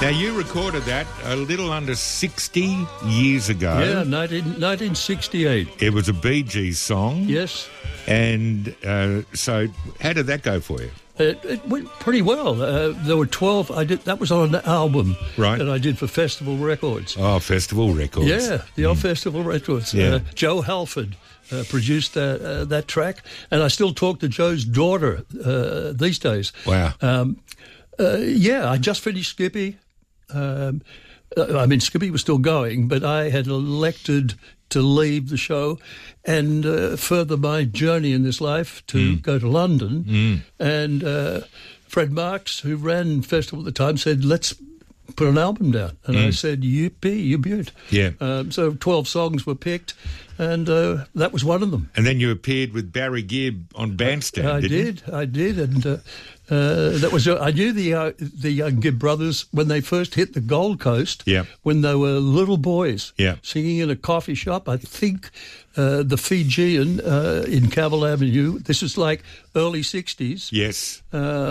Now, you recorded that a little under 60 years ago. Yeah, 1968. It was a Bee Gees song. Yes. And so how did that go for you? It went pretty well. There were 12. That was on an album that I did for Festival Records. Oh, Festival Records. Yeah, the old Festival Records. Yeah. Joe Halford produced that track, and I still talk to Joe's daughter these days. Wow. I just finished Skippy. Skippy was still going, but I had elected to leave the show and further my journey in this life to go to London. And Fred Marks, who ran Festival at the time, said, let's put an album down. And I said, yippee, you beaut. Yeah. So 12 songs were picked, and that was one of them. And then you appeared with Barry Gibb on Bandstand, I did, and that was. I knew the young Gibb brothers when they first hit the Gold Coast. Yeah. When they were little boys. Yeah. Singing in a coffee shop. I think the Fijian in Cavill Avenue. This is like early '60s. Yes.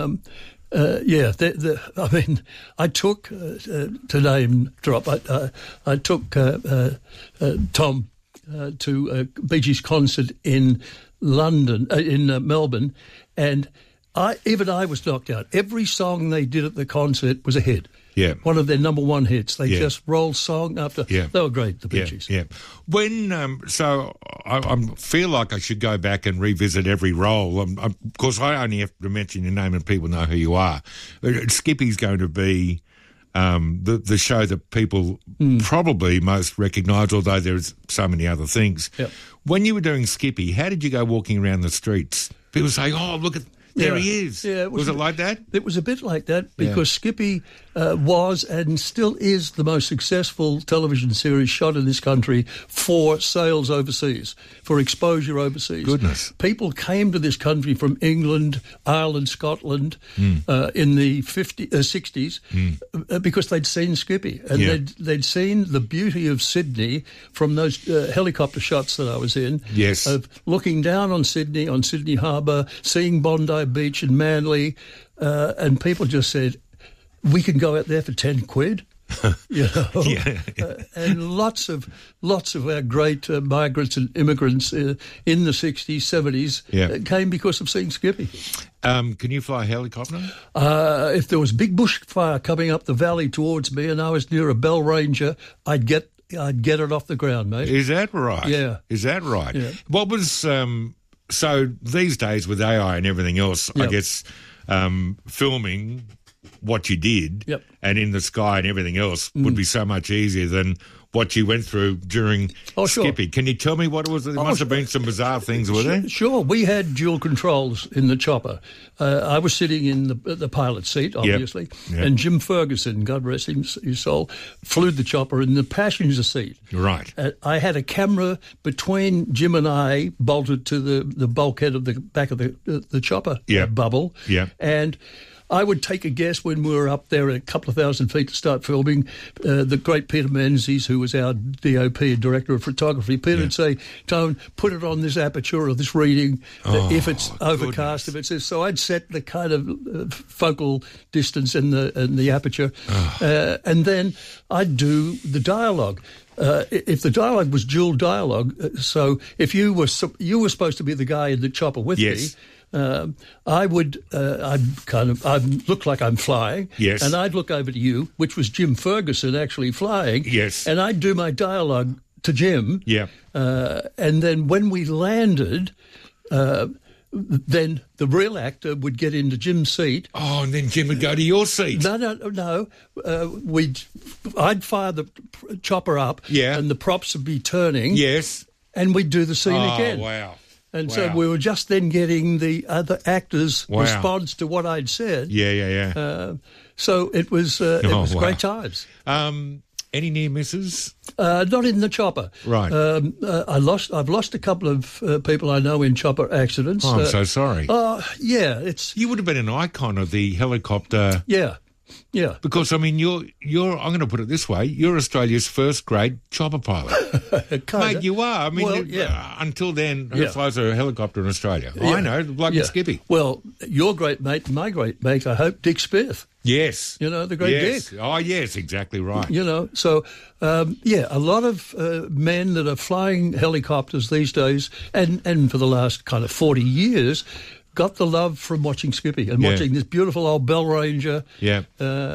I took to name drop. I took Tom to a Bee Gees concert in London, in Melbourne, and I was knocked out. Every song they did at the concert was a hit. Yeah. One of their number one hits. They just rolled song after. Yeah. They were great, the Bee Gees. Yeah. When I feel like I should go back and revisit every role. Of course, I only have to mention your name and people know who you are. Skippy's going to be the show that people probably most recognise, although there's so many other things. Yep. When you were doing Skippy, how did you go walking around the streets? People say, "Oh, look at." There he is. Yeah, was it like that? It was a bit like that because Skippy was and still is the most successful television series shot in this country for sales overseas, for exposure overseas. Goodness. People came to this country from England, Ireland, Scotland in the 60s because they'd seen Skippy and they'd seen the beauty of Sydney from those helicopter shots that I was in. Yes. Of looking down on Sydney Harbour, seeing Bondi Beach and Manly, and people just said, we can go out there for 10 quid. And lots of our great migrants and immigrants in the 60s, 70s came because of seeing Skippy. Can you fly a helicopter? If there was big bushfire coming up the valley towards me and I was near a Bell Ranger, I'd get it off the ground, mate. Is that right? Yeah. Is that right? Yeah. What was... So these days with AI and everything else, I guess filming what you did and in the sky and everything else would be so much easier than what you went through during Skippy. Can you tell me what it was? There must have been some bizarre things, were there? Sure. We had dual controls in the chopper. I was sitting in the pilot seat, obviously, and Jim Ferguson, God rest his soul, flew the chopper in the passenger seat. Right. I had a camera between Jim and I bolted to the bulkhead of the back of the chopper bubble. Yeah. And I would take a guess when we were up there at a couple of thousand feet to start filming. The great Peter Menzies, who was our DOP and director of photography, Peter would say, "Tone, put it on this aperture or this reading if it's overcast." If it's this. So I'd set the kind of focal distance in the aperture, and then I'd do the dialogue. If the dialogue was dual dialogue, so if you were supposed to be the guy in the chopper with me. I'd look like I'm flying, and I'd look over to you, which was Jim Ferguson actually flying, and I'd do my dialogue to Jim, and then when we landed, then the real actor would get into Jim's seat. Oh, and then Jim would go to your seat. No. I'd fire the chopper up, and the props would be turning, and we'd do the scene again. Wow. And so we were just then getting the other actor's response to what I'd said. So it was great times. Any near misses? Not in the chopper. Right. I've lost a couple of people I know in chopper accidents. Oh, I'm so sorry. You would have been an icon of the helicopter. Yeah. Because, I mean, you're I'm going to put it this way, you're Australia's first grade chopper pilot. Mate, you are. I mean, until then, who flies a helicopter in Australia? I know, like Skippy. Well, your great mate, my great mate, I hope, Dick Smith. Yes. You know, the great Dick. Oh, yes, exactly right. You know, so, a lot of men that are flying helicopters these days, and for the last kind of 40 years, got the love from watching Skippy and watching this beautiful old Bell Ranger. Yeah.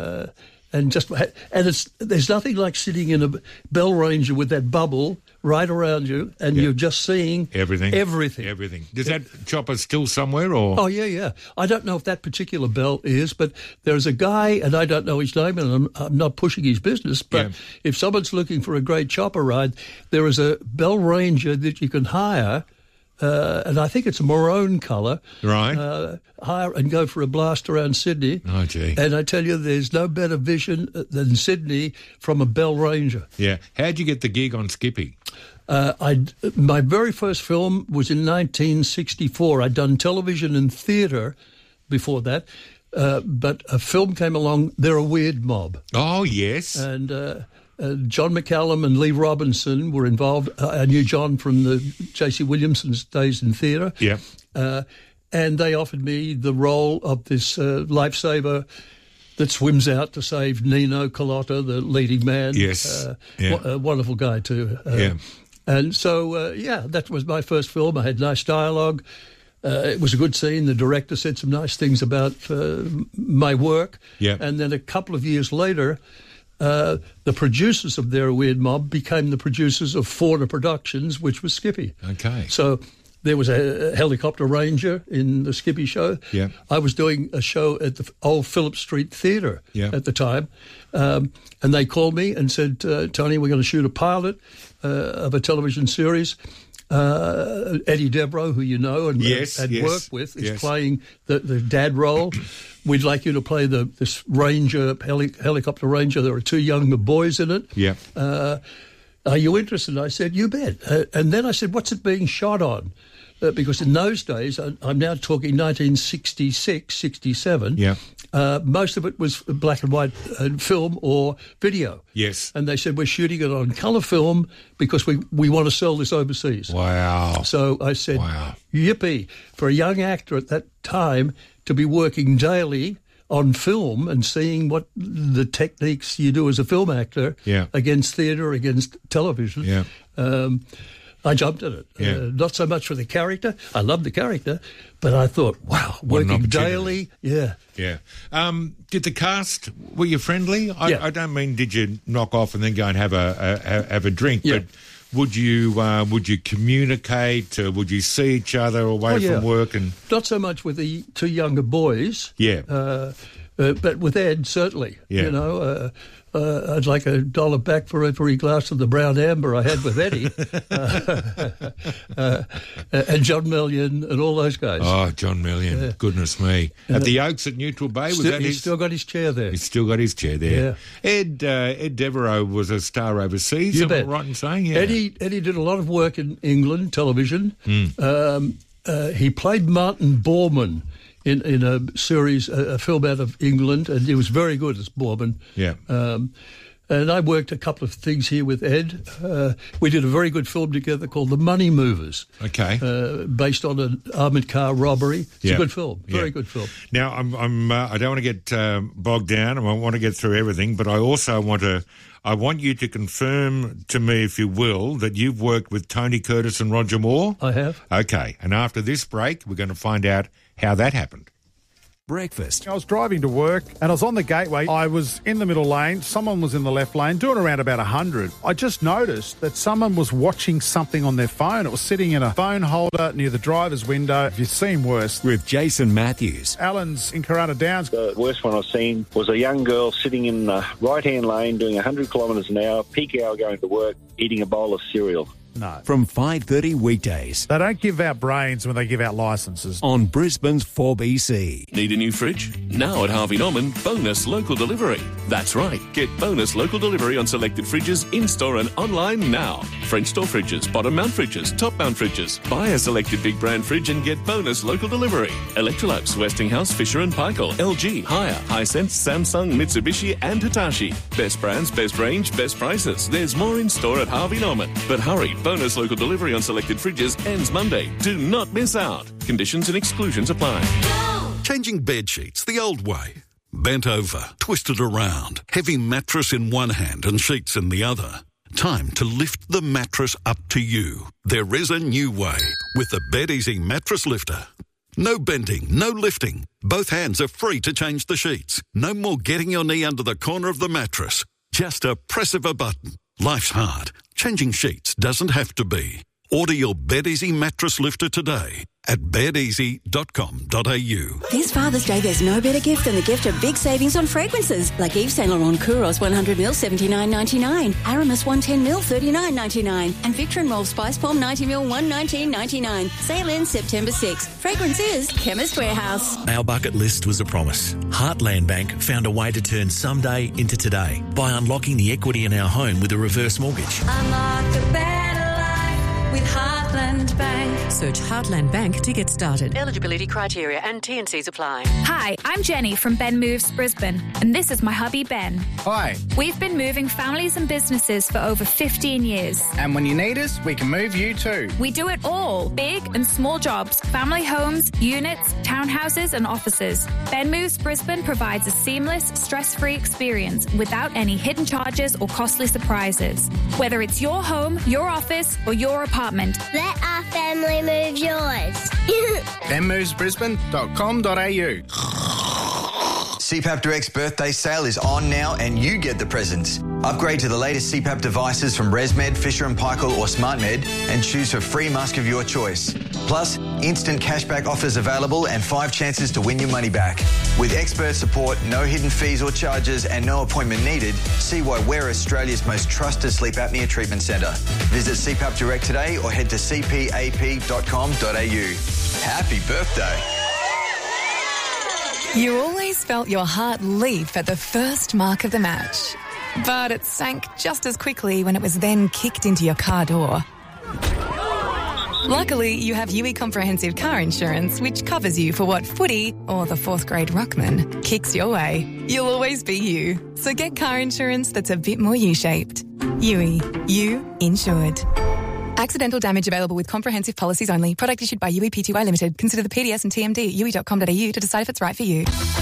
There's nothing like sitting in a Bell Ranger with that bubble right around you, and you're just seeing everything. Everything. Does that chopper still somewhere, or? Oh yeah. I don't know if that particular Bell is, but there's a guy, and I don't know his name, and I'm not pushing his business. But if someone's looking for a great chopper ride, there is a Bell Ranger that you can hire. And I think it's a maroon colour. Right. Hire and go for a blast around Sydney. Oh, gee. And I tell you, there's no better vision than Sydney from a Bell Ranger. Yeah. How'd you get the gig on Skippy? My very first film was in 1964. I'd done television and theatre before that. But a film came along, They're a Weird Mob. Oh, yes. And John McCallum and Lee Robinson were involved. I knew John from the J.C. Williamson's days in theatre. Yeah. And they offered me the role of this lifesaver that swims out to save Nino Colotta, the leading man. Yes. A wonderful guy too. And so, that was my first film. I had nice dialogue. It was a good scene. The director said some nice things about my work. Yeah. And then a couple of years later, the producers of They're a Weird Mob became the producers of Fauna Productions, which was Skippy. Okay. So there was a helicopter ranger in the Skippy show. Yeah. I was doing a show at the old Phillip Street Theatre at the time. And they called me and said, Tony, we're going to shoot a pilot of a television series. Eddie Devereaux, who you know and worked with, is playing the dad role. We'd like you to play this ranger, helicopter ranger. There are two younger boys in it. Yeah. Are you interested? I said, you bet. And then I said, what's it being shot on? Because in those days, I'm now talking 1966, 67, most of it was black and white film or video. Yes. And they said, we're shooting it on colour film because we want to sell this overseas. Wow. So I said, yippee, for a young actor at that time to be working daily on film and seeing what the techniques you do as a film actor against theatre, against television. Yeah. I jumped at it. Not so much for the character. I loved the character, but I thought, wow, working daily. Yeah. Yeah. Did the cast, were you friendly? I don't mean did you knock off and then go and have a drink, but would you communicate? Would you see each other away from work? And not so much with the two younger boys. Yeah. But with Ed, certainly. Yeah. You know, I'd like $1 back for every glass of the brown amber I had with Eddie. And John Mellion and all those guys. Oh, John Mellion. Goodness me. At the Oaks at Neutral Bay, was that he's still got his chair there. He's still got his chair there. Yeah. Ed Devereaux was a star overseas, am I right in saying? Yeah. Eddie did a lot of work in England, television. He played Martin Bormann in a series, a film out of England, and he was very good as Bormann. Yeah. And I worked a couple of things here with Ed. We did a very good film together called The Money Movers. Okay. Based on an armoured car robbery. It's a good film, very good film. Now, I don't want to get bogged down. I want to get through everything, but I also I want you to confirm to me, if you will, that you've worked with Tony Curtis and Roger Moore. I have. Okay. And after this break, we're going to find out how that happened. Breakfast. I was driving to work and I was on the gateway. I was in the middle lane. Someone was in the left lane doing around about 100. I just noticed that someone was watching something on their phone. It was sitting in a phone holder near the driver's window. You've seen worse. With Jason Matthews. Alan's in Corunna Downs. The worst one I've seen was a young girl sitting in the right-hand lane doing 100 kilometres an hour, peak hour going to work, eating a bowl of cereal. No. From 5:30 weekdays. They don't give out brains when they give out licences. On Brisbane's 4BC. Need a new fridge? Now at Harvey Norman, bonus local delivery. That's right. Get bonus local delivery on selected fridges in-store and online now. French door fridges, bottom mount fridges, top mount fridges. Buy a selected big brand fridge and get bonus local delivery. Electrolux, Westinghouse, Fisher & Paykel, LG, Haier, Hisense, Samsung, Mitsubishi and Hitachi. Best brands, best range, best prices. There's more in store at Harvey Norman. But hurry, bonus local delivery on selected fridges ends Monday. Do not miss out. Conditions and exclusions apply. Changing bed sheets the old way. Bent over, twisted around, heavy mattress in one hand and sheets in the other. Time to lift the mattress up to you. There is a new way with the BedEasy Mattress Lifter. No bending, no lifting. Both hands are free to change the sheets. No more getting your knee under the corner of the mattress. Just a press of a button. Life's hard. Changing sheets doesn't have to be. Order your BedEasy Mattress Lifter today at bedeasy.com.au. This Father's Day, there's no better gift than the gift of big savings on fragrances, like Yves Saint Laurent Kouros 100ml $79.99, Aramis 110ml $39.99, and Victor and Rolf Spice Palm 90ml $119.99. Sale ends September 6th. Fragrance is Chemist Warehouse. Our bucket list was a promise. Heartland Bank found a way to turn someday into today by unlocking the equity in our home with a reverse mortgage. Unlock a better life with Heartland Bank. Search Heartland Bank to get started. Eligibility criteria and T&Cs apply. Hi, I'm Jenny from Ben Moves Brisbane, and this is my hubby Ben. Hi. We've been moving families and businesses for over 15 years. And when you need us, we can move you too. We do it all. Big and small jobs, family homes, units, townhouses and offices. Ben Moves Brisbane provides a seamless, stress-free experience without any hidden charges or costly surprises. Whether it's your home, your office or your apartment. Let our family move yours. benmovesbrisbane.com.au. CPAP Direct's birthday sale is on now and you get the presents. Upgrade to the latest CPAP devices from ResMed, Fisher & Paykel or SmartMed and choose for free mask of your choice. Plus, instant cashback offers available and 5 chances to win your money back. With expert support, no hidden fees or charges and no appointment needed, see why we're Australia's most trusted sleep apnea treatment centre. Visit CPAP Direct today or head to cpap.com.au. Happy birthday. You always felt your heart leap at the first mark of the match. But it sank just as quickly when it was then kicked into your car door. Luckily, you have UE Comprehensive Car Insurance, which covers you for what footy or the 4th grade ruckman kicks your way. You'll always be you. So get car insurance that's a bit more U-shaped. UE. You insured. Accidental damage available with comprehensive policies only. Product issued by UE Pty Limited. Consider the PDS and TMD at UE.com.au to decide if it's right for you.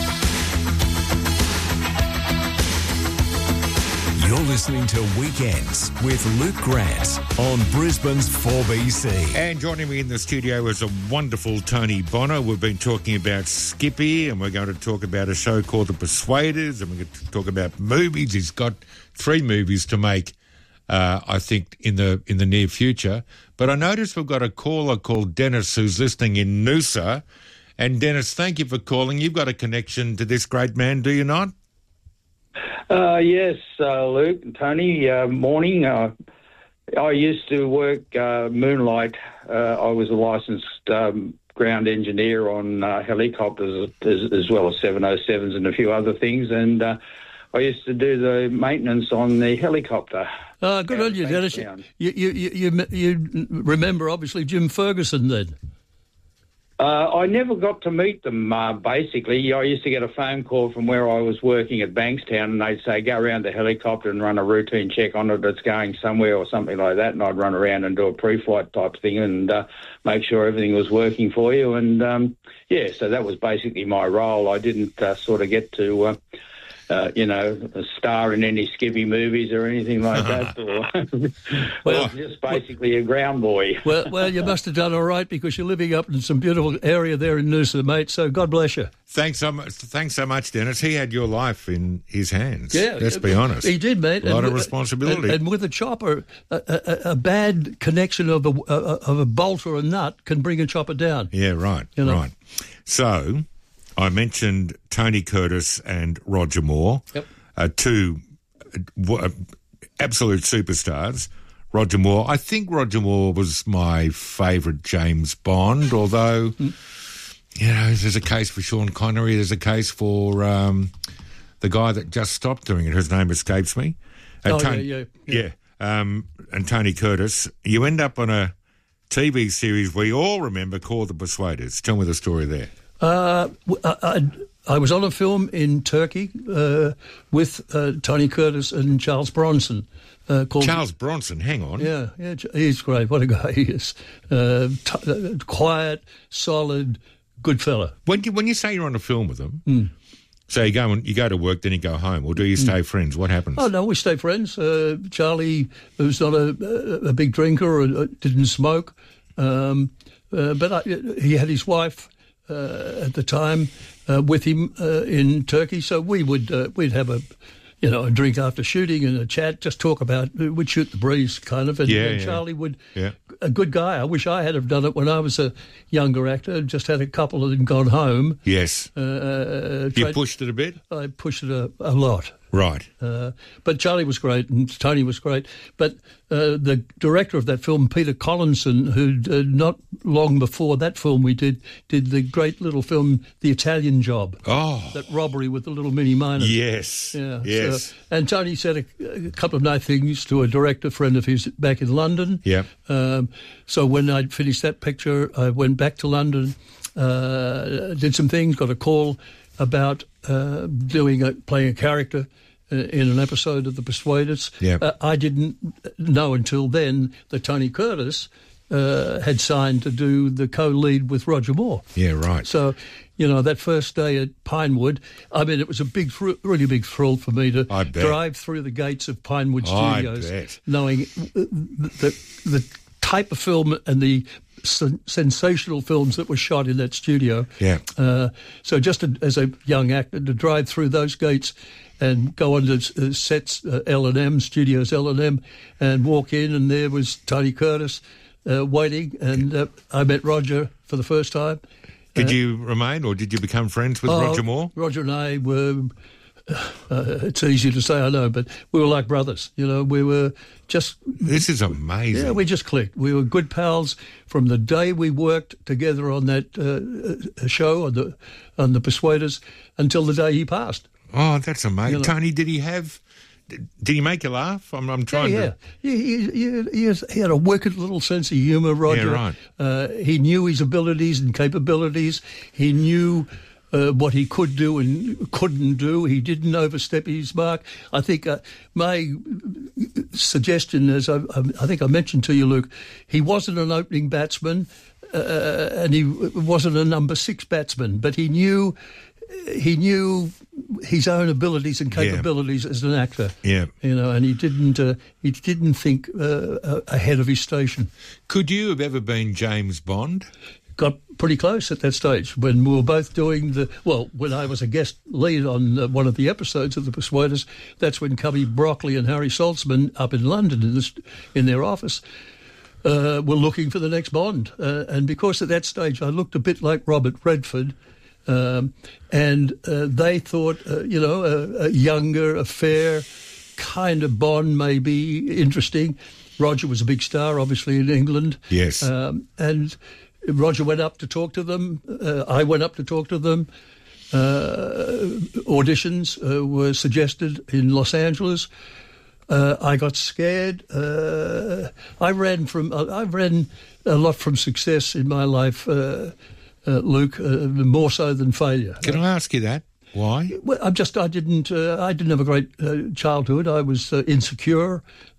You're listening to Weekends with Luke Grant on Brisbane's 4BC. And joining me in the studio is a wonderful Tony Bonner. We've been talking about Skippy, and we're going to talk about a show called The Persuaders, and we're going to talk about movies. He's got 3 movies to make, I think, in the near future. But I noticed we've got a caller called Dennis who's listening in Noosa. And Dennis, thank you for calling. You've got a connection to this great man, do you not? Yes, Luke and Tony, morning. I used to work Moonlight. I was a licensed ground engineer on helicopters as well as 707s and a few other things, and I used to do the maintenance on the helicopter. Good on you, Dennis. You remember, obviously, Jim Ferguson then? I never got to meet them, basically. I used to get a phone call from where I was working at Bankstown, and they'd say, go around the helicopter and run a routine check on it that's going somewhere or something like that, and I'd run around and do a pre-flight type thing and make sure everything was working for you. And, so that was basically my role. I didn't sort of get to... star in any Skippy movies or anything like that. Well, just basically a ground boy. Well, you must have done all right because you're living up in some beautiful area there in Noosa, mate, so God bless you. Thanks so much, Dennis. He had your life in his hands. Yeah. Let's be honest. He did, mate. A lot of responsibility. And with a chopper, a bad connection of a bolt or a nut can bring a chopper down. Yeah, right, right. So... I mentioned Tony Curtis and Roger Moore, two absolute superstars. Roger Moore, I think Roger Moore was my favourite James Bond, although, there's a case for Sean Connery, there's a case for the guy that just stopped doing it, whose name escapes me. And and Tony Curtis. You end up on a TV series we all remember called The Persuaders. Tell me the story there. I was on a film in Turkey with Tony Curtis and Charles Bronson. Called Charles Bronson, hang on. Yeah, he's great. What a guy he is. Quiet, solid, good fella. When you say you're on a film with them, So you go to work, then you go home, or do you stay friends? What happens? Oh, no, we stay friends. Charlie was not a big drinker or didn't smoke, but he had his wife at the time with him in Turkey, so we'd have a drink after shooting and a chat, just talk about, we'd shoot the breeze kind of, and Charlie would, a good guy. I wish I had have done it when I was a younger actor, just had a couple and gone home. Yes. You pushed it a bit? I pushed it a lot. Right. But Charlie was great and Tony was great. But the director of that film, Peter Collinson, who not long before that film we did the great little film, The Italian Job. Oh. That robbery with the little mini miners. Yes. Yeah. Yes. And Tony said a couple of nice things to a director friend of his back in London. Yeah. So when I'd finished that picture, I went back to London, did some things, got a call about playing a character in an episode of The Persuaders. Yeah. I didn't know until then that Tony Curtis had signed to do the co-lead with Roger Moore. Yeah, right. So, that first day at Pinewood, it was a really big thrill for me to drive through the gates of Pinewood Studios, knowing the type of film and the sensational films that were shot in that studio. Yeah. So just as a young actor, to drive through those gates and go onto sets, L&M, Studios L&M, and walk in, and there was Tony Curtis waiting, and I met Roger for the first time. Did you remain, or did you become friends with Roger Moore? Roger and I were... it's easy to say, I know, but we were like brothers. We were just... This is amazing. Yeah, we just clicked. We were good pals from the day we worked together on that show, on the Persuaders, until the day he passed. Oh, that's amazing. Tony, did he make you laugh? I'm trying to... He had a wicked little sense of humour, Roger. Yeah, right. He knew his abilities and capabilities. He knew... what he could do and couldn't do. He didn't overstep his mark. I think my suggestion is, I think I mentioned to you, Luke, he wasn't an opening batsman and he wasn't a number 6 batsman, but he knew his own abilities and capabilities as an actor. Yeah. And he didn't think ahead of his station. Could you have ever been James Bond? Got pretty close at that stage when we were both doing when I was a guest lead on one of the episodes of The Persuaders. That's when Cubby Broccoli and Harry Saltzman up in London in their office were looking for the next Bond. And because at that stage I looked a bit like Robert Redford, and they thought, a younger, a fair kind of Bond may be interesting. Roger was a big star, obviously, in England. Yes. And Roger went up to talk to them. I went up to talk to them. Auditions were suggested in Los Angeles. I got scared. I ran a lot from success in my life, Luke, more so than failure. Can I ask you that? Why? Well, I didn't have a great childhood. I was insecure.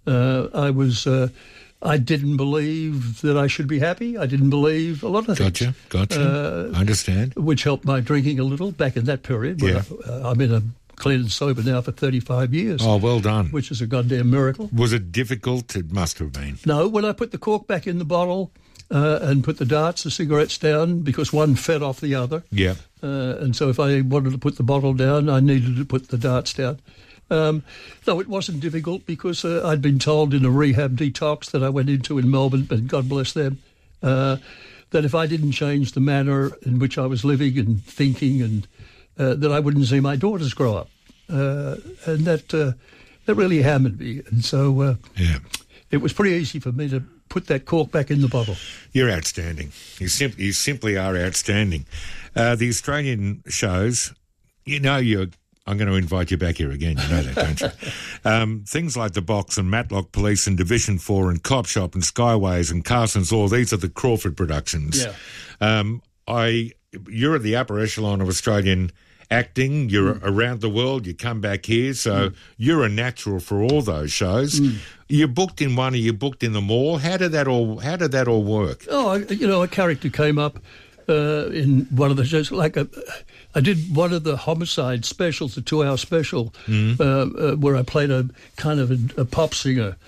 I didn't believe that I should be happy. I didn't believe a lot of things. Gotcha. I understand. Which helped my drinking a little back in that period. Yeah. I'm in a clean and sober now for 35 years. Oh, well done. Which is a goddamn miracle. Was it difficult? It must have been. No, when I put the cork back in the bottle and put the cigarettes down, because one fed off the other. Yeah. And so if I wanted to put the bottle down, I needed to put the darts down. No, it wasn't difficult because I'd been told in a rehab detox that I went into in Melbourne, and God bless them, that if I didn't change the manner in which I was living and thinking, and that I wouldn't see my daughters grow up, and that really hammered me. And so it was pretty easy for me to put that cork back in the bottle. You're outstanding. You simply are outstanding. The Australian shows, I'm going to invite you back here again, you know that, don't you? Things like The Box and Matlock Police and Division 4 and Cop Shop and Skyways and Carson's Law, these are the Crawford productions. Yeah. You're at the upper echelon of Australian acting. You're around the world. You come back here, so you're a natural for all those shows. You're booked in one, or you're booked in them all. How did that all work? Oh, a character came up in one of the shows. I did one of the homicide specials, the 2-hour special, where I played a kind of a pop singer.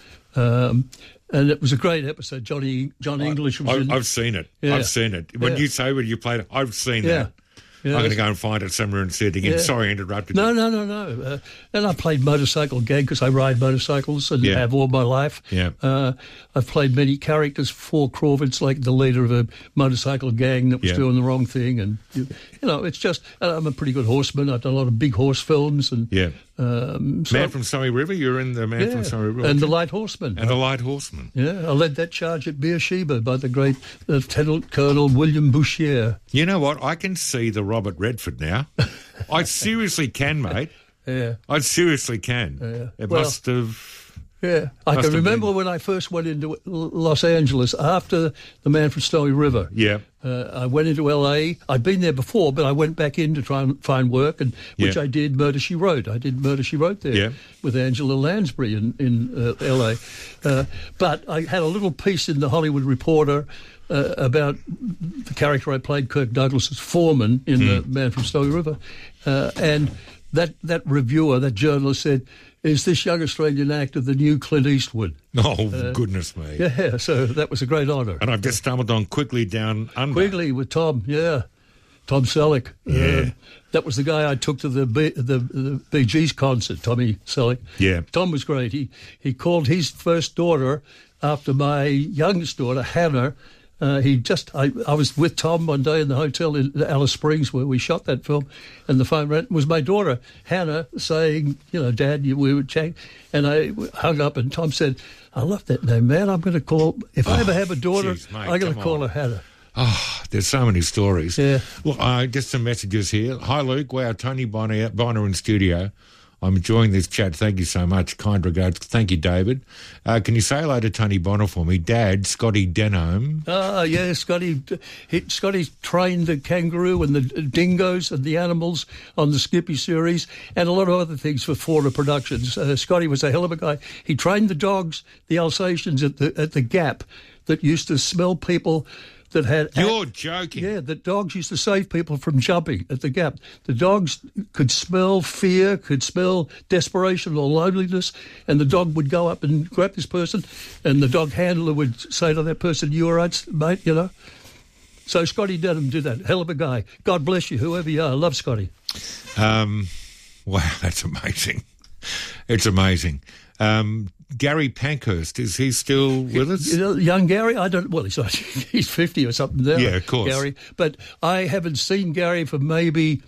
And it was a great episode. John English was in it. I've seen it. Yeah. I've seen it. When you say when you played it, I've seen that. Yeah, I'm going to go and find it somewhere and see it again. Yeah. Sorry, I interrupted No. you. And I played motorcycle gang because I ride motorcycles and have all my life. Yeah. I've played many characters for Crawfords, like the leader of a motorcycle gang that was doing the wrong thing. And, it's just, I'm a pretty good horseman. I've done a lot of big horse films. And Man from Surrey River? You're in the Man from Surrey River. And the Light Horseman. And the Light Horseman. Yeah, I led that charge at Beersheba by the great Lieutenant Colonel William Bouchier. You know what? I can see the Robert Redford now. I seriously can, mate. Yeah. I seriously can. Yeah. It must have... Yeah, I can remember when I first went into Los Angeles after The Man from Snowy River. Yeah. I went into L.A. I'd been there before, but I went back in to try and find work, which I did Murder, She Wrote. I did Murder, She Wrote there with Angela Lansbury in L.A. But I had a little piece in the Hollywood Reporter about the character I played, Kirk Douglas's foreman in The Man from Snowy River. And that reviewer, that journalist said, "Is this young Australian actor the new Clint Eastwood?" Oh, goodness me. Yeah, so that was a great honour. And I've just stumbled on Quigley Down Under. Quigley with Tom, Tom Selleck. Yeah. That was the guy I took to the Bee Gees concert, Tommy Selleck. Yeah. Tom was great. He called his first daughter after my youngest daughter, Hannah. I was with Tom one day in the hotel in Alice Springs where we shot that film, and the phone rang. It was my daughter, Hannah, saying, "Dad, we were chatting," and I hung up, and Tom said, "I love that name, man. I'm going to call, if I ever have a daughter, I'm going to call her Hannah." Oh, there's so many stories. Yeah. Look, just some messages here. Hi, Luke. Wow, Tony Bonner in studio. I'm enjoying this chat. Thank you so much. Kind regards. Thank you, David. Can you say hello to Tony Bonner for me? Dad, Scotty Denholm. Yeah, Scotty trained the kangaroo and the dingoes and the animals on the Skippy series and a lot of other things for Fauna Productions. Scotty was a hell of a guy. He trained the dogs, the Alsatians at the Gap that used to smell people that had... You're joking. Yeah, the dogs used to save people from jumping at the Gap. The dogs could smell fear, could smell desperation or loneliness, and the dog would go up and grab this person, and the dog handler would say to that person, "You all right, mate?" So Scotty Denham did that. Hell of a guy. God bless you, whoever you are. I love Scotty. Wow, that's amazing. It's amazing. Gary Pankhurst, is he still with us? Young Gary? I don't... Well, he's 50 or something now. Yeah, of course. Gary. But I haven't seen Gary for maybe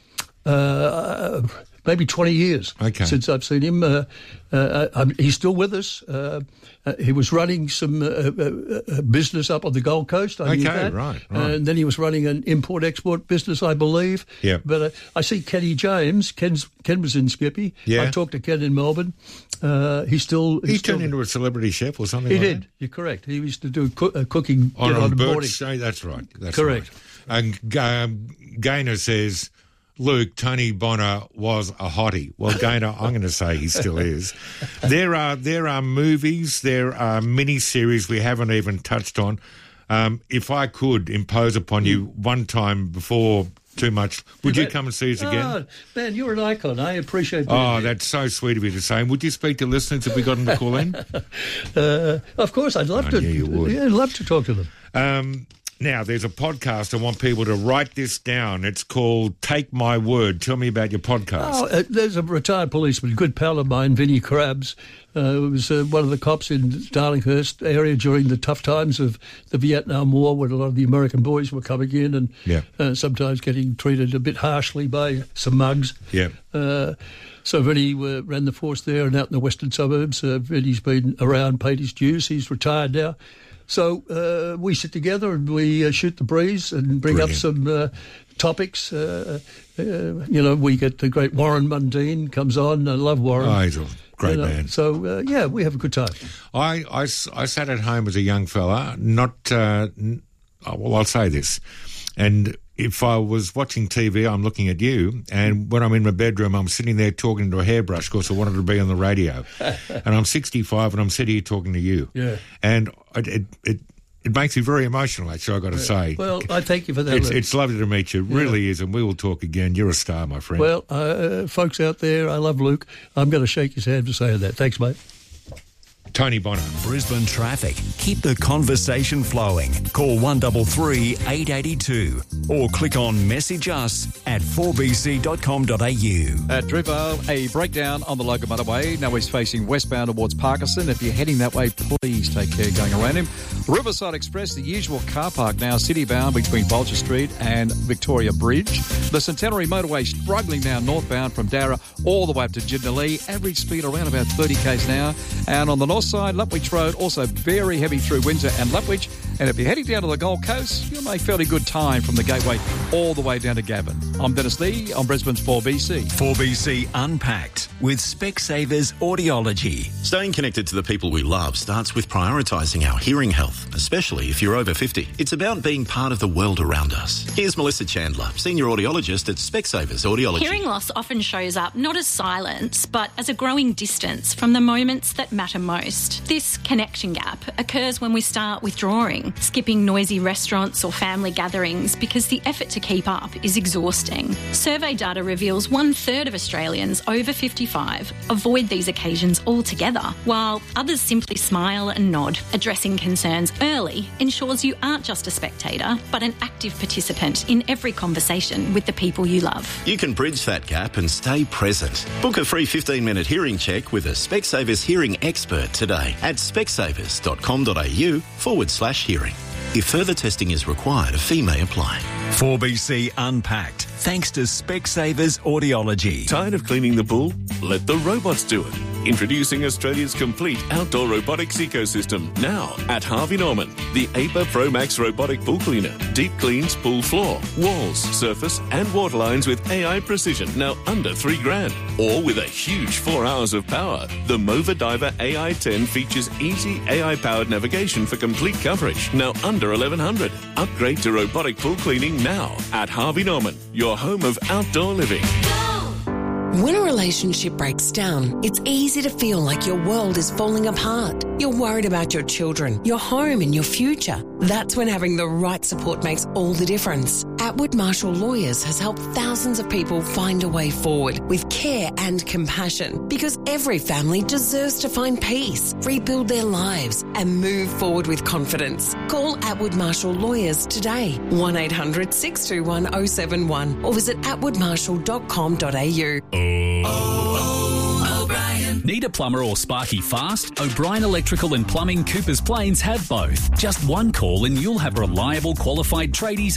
20 years since I've seen him. He's still with us. He was running some business up on the Gold Coast. I knew that. Right. And then he was running an import-export business, I believe. Yeah. But I see Kenny James. Ken was in Skippy. Yeah. I talked to Ken in Melbourne. He's turned into a celebrity chef or something. He like did. That? You're correct. He used to do cooking on the Burke's morning. Show. That's right. That's correct. Right. And Gaynor says, "Luke, Tony Bonner was a hottie." Well, Gaynor, I'm going to say he still is. There are movies, there are mini-series we haven't even touched on. If I could impose upon you one time before too much, would you come and see us again? Oh, man, you're an icon. I appreciate that. Oh, that's so sweet of you to say. And would you speak to listeners if we got them to call in? Of course, I'd love to. You would. Yeah, I'd love to talk to them. Now, there's a podcast. I want people to write this down. It's called Take My Word. Tell me about your podcast. There's a retired policeman, good pal of mine, Vinnie Krabs, who was one of the cops in Darlinghurst area during the tough times of the Vietnam War, when a lot of the American boys were coming in and sometimes getting treated a bit harshly by some mugs. Yeah. So Vinnie ran the force there and out in the western suburbs. Vinnie's been around, paid his dues. He's retired now. So we sit together and we shoot the breeze and bring up some topics. We get the great Warren Mundine comes on. I love Warren. Oh, he's a great man. So, we have a good time. I sat at home as a young fella, I'll say this, and if I was watching TV, I'm looking at you, and when I'm in my bedroom, I'm sitting there talking to a hairbrush because I wanted to be on the radio. And I'm 65 and I'm sitting here talking to you. Yeah. And it it makes me very emotional, actually, I've got to say. Well, I thank you for that. It's lovely to meet you. It really is, and we will talk again. You're a star, my friend. Well, folks out there, I love Luke. I'm going to shake his hand for saying that. Thanks, mate. Tony Bonner. Brisbane Traffic. Keep the conversation flowing. Call 133 882 or click on message us at 4bc.com.au. At Drippo, a breakdown on the local motorway. Now he's facing westbound towards Parkinson. If you're heading that way, please take care going around him. Riverside Express, the usual car park now, city-bound between Bolger Street and Victoria Bridge. The Centenary Motorway struggling now northbound from Darra all the way up to Jidnalee. Average speed around about 30 k's an hour. And on the north side, Lutwich Road, also very heavy through Windsor and Lutwich. And if you're heading down to the Gold Coast, you'll make fairly good time from the Gateway all the way down to Gavin. I'm Dennis Lee on Brisbane's 4BC. 4BC Unpacked with Specsavers Audiology. Staying connected to the people we love starts with prioritising our hearing health, especially if you're over 50. It's about being part of the world around us. Here's Melissa Chandler, Senior Audiologist at Specsavers Audiology. Hearing loss often shows up not as silence, but as a growing distance from the moments that matter most. This connection gap occurs when we start withdrawing, skipping noisy restaurants or family gatherings because the effort to keep up is exhausting. Survey data reveals 1/3 of Australians over 55 avoid these occasions altogether, while others simply smile and nod. Addressing concerns early ensures you aren't just a spectator, but an active participant in every conversation with the people you love. You can bridge that gap and stay present. Book a free 15-minute hearing check with a Specsavers hearing expert today at specsavers.com.au/hearing. If further testing is required, a fee may apply. 4BC Unpacked, thanks to Specsavers Audiology. Tired of cleaning the pool? Let the robots do it. Introducing Australia's complete outdoor robotics ecosystem now at Harvey Norman. The APA Pro Max robotic pool cleaner deep cleans pool floor, walls, surface and water lines with AI precision, now under $3,000. Or with a huge 4 hours of power. The Mova Diver AI 10 features easy AI-powered navigation for complete coverage, now under $1,100. Upgrade to robotic pool cleaning now at Harvey Norman, your home of outdoor living. When a relationship breaks down, it's easy to feel like your world is falling apart. You're worried about your children, your home and your future. That's when having the right support makes all the difference. Atwood Marshall Lawyers has helped thousands of people find a way forward with care and compassion, because every family deserves to find peace, rebuild their lives and move forward with confidence. Call Atwood Marshall Lawyers today, 1-800-621-071 or visit atwoodmarshall.com.au. Need a plumber or sparky fast? O'Brien Electrical and Plumbing Coopers Plains have both. Just one call and you'll have reliable, qualified tradies